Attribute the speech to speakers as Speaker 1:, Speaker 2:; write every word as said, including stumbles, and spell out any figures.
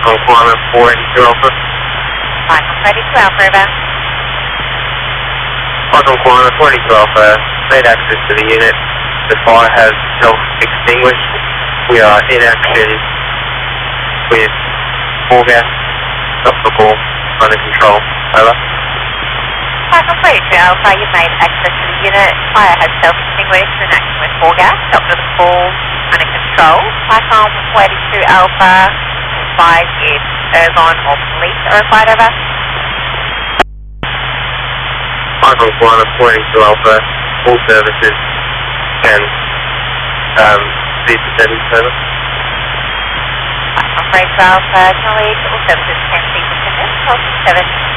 Speaker 1: Icon Quantum four eighty-two Alpha.
Speaker 2: Icon four eighty-two Alpha, over.
Speaker 1: Icon Quantum four eighty-two Alpha, made access to the unit. The fire has self-extinguished. We are in action with full gas, obstacle under control. Over.
Speaker 2: Icon four eighty-two Alpha, you've made access to the unit. Fire has self-extinguished in action with full gas. Doctor the full under control. Icon four eighty-two Alpha, advise if Irvine or police are required, over.
Speaker 1: Icon Quantum four eighty-two Alpha, all services can um, be presented further.
Speaker 2: Icon four eighty-two Alpha, acknowledge all services can be presented. Call seven.